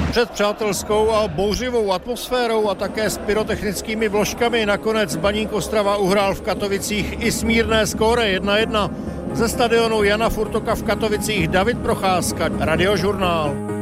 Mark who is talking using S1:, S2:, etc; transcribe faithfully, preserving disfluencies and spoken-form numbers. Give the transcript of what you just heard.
S1: Před přátelskou a bouřivou atmosférou a také s pyrotechnickými vložkami nakonec Baník Ostrava uhrál v Katovicích i smírné skóre jedna jedna. Ze stadionu Jana Furtoka v Katovicích David Procházka, Radiožurnál.